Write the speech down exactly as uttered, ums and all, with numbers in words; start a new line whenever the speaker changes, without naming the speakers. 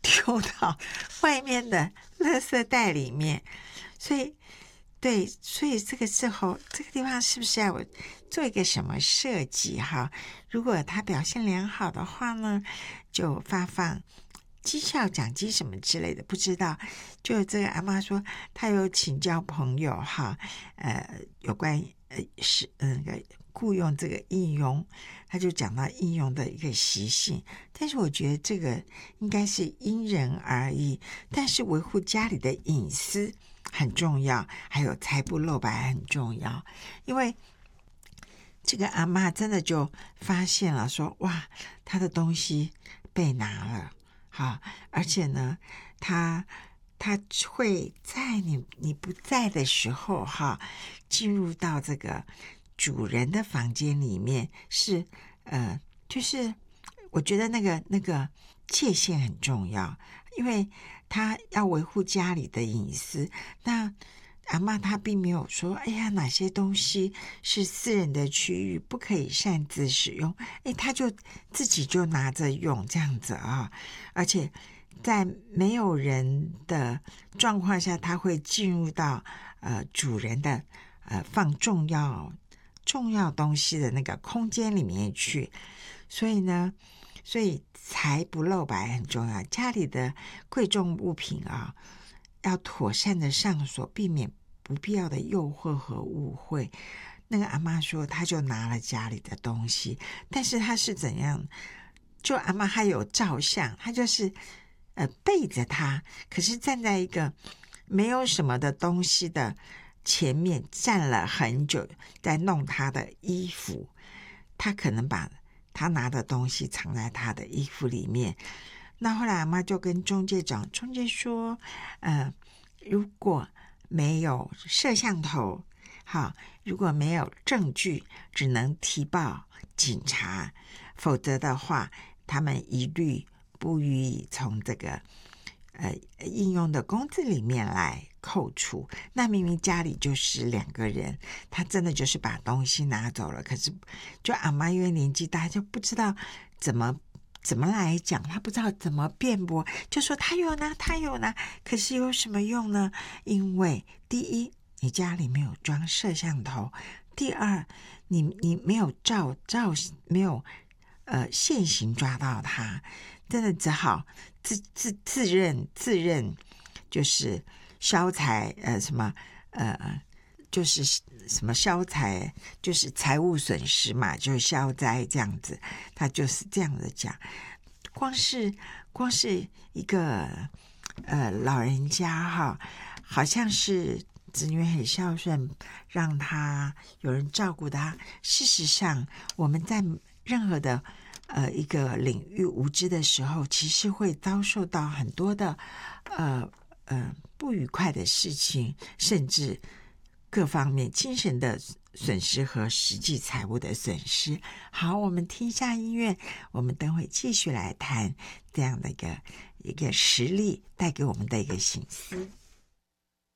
丢到外面的垃圾袋里面。所以对，所以这个时候这个地方是不是要做一个什么设计哈？如果他表现良好的话呢，就发放绩效奖金什么之类的，不知道。就这个阿妈说，她有请教朋友哈，呃，有关呃是那个雇佣这个应用，他就讲到应用的一个习性。但是我觉得这个应该是因人而异，但是维护家里的隐私很重要，还有财不露白很重要。因为这个阿嬷真的就发现了说，哇，她的东西被拿了，好，而且呢，她她会在你你不在的时候哈，进入到这个主人的房间里面，是呃，就是我觉得那个那个界限很重要，因为他要维护家里的隐私。那阿嬷她并没有说，哎呀，哪些东西是私人的区域，不可以擅自使用，哎，他就自己就拿着用这样子啊，而且在没有人的状况下，他会进入到呃主人的呃放重要重要东西的那个空间里面去。所以呢，所以财不露白很重要，家里的贵重物品啊，要妥善的上锁，避免不必要的诱惑和误会。那个阿嬷说，她就拿了家里的东西，但是她是怎样？就阿嬷还有照相，她就是呃背着她，可是站在一个没有什么的东西的前面站了很久，在弄她的衣服。她可能把她拿的东西藏在她的衣服里面。那后来阿嬷就跟中介讲，中介说，呃，如果没有摄像头，好，如果没有证据，只能提报警察，否则的话，他们一律不予以从这个呃应用的工资里面来扣除。那明明家里就是两个人，他真的就是把东西拿走了，可是就阿嬷因为年纪大，就不知道怎么怎么来讲，他不知道怎么辩驳，就说他有拿，他有拿，可是有什么用呢？因为第一，你家里没有装摄像头；第二，你你没有照照没有呃现行抓到他，真的只好自自自认自认就是消财呃什么呃。就是什么消财，就是财务损失嘛，就是消灾这样子，他就是这样的讲。光是光是一个呃老人家哈，好像是子女很孝顺，让他有人照顾他。事实上，我们在任何的呃一个领域无知的时候，其实会遭受到很多的呃呃不愉快的事情，甚至各方面精神的损失和实际财务的损失。好，我们听一下音乐，我们等会继续来谈这样的一个一个实例带给我们的一个省思。